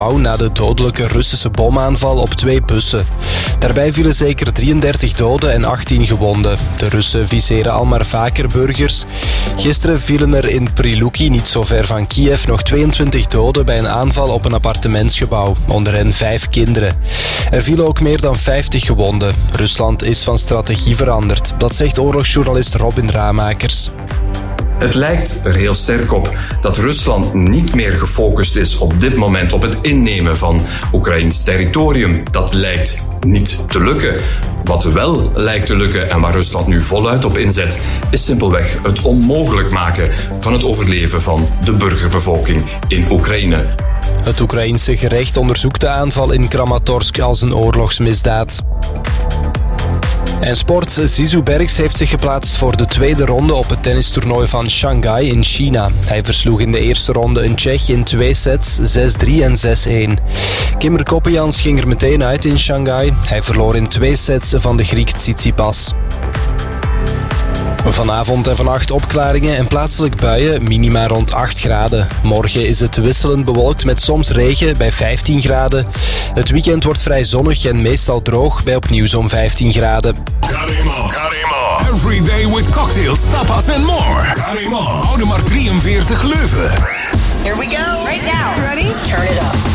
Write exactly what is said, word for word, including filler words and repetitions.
na de dodelijke Russische bomaanval op twee bussen. Daarbij vielen zeker drieëndertig doden en achttien gewonden. De Russen viseren al maar vaker burgers. Gisteren vielen er in Priluki, niet zo ver van Kiev, nog tweeëntwintig doden bij een aanval op een appartementsgebouw. Onder hen vijf kinderen. Er vielen ook meer dan vijftig gewonden. Rusland is van strategie veranderd. Dat zegt oorlogsjournalist Robin Ramakers. Het lijkt er heel sterk op dat Rusland niet meer gefocust is op dit moment op het innemen van Oekraïns territorium. Dat lijkt niet te lukken. Wat wel lijkt te lukken en waar Rusland nu voluit op inzet, is simpelweg het onmogelijk maken van het overleven van de burgerbevolking in Oekraïne. Het Oekraïense gerecht onderzoekt de aanval in Kramatorsk als een oorlogsmisdaad. En sport. Zizou Bergs heeft zich geplaatst voor de tweede ronde op het tennistoernooi van Shanghai in China. Hij versloeg in de eerste ronde een Tsjech in twee sets, zes drie en zes een. Kimmer Koppejans ging er meteen uit in Shanghai. Hij verloor in twee sets van de Griek Tsitsipas. Vanavond en vannacht opklaringen en plaatselijk buien, minima rond acht graden. Morgen is het wisselend bewolkt met soms regen bij vijftien graden. Het weekend wordt vrij zonnig en meestal droog bij opnieuw zo'n vijftien graden. Karimo, Karimo. Every day with cocktails, tapas and more. Karimo. Audemars drieënveertig Leuven. Here we go. Right now. Ready? Turn it up.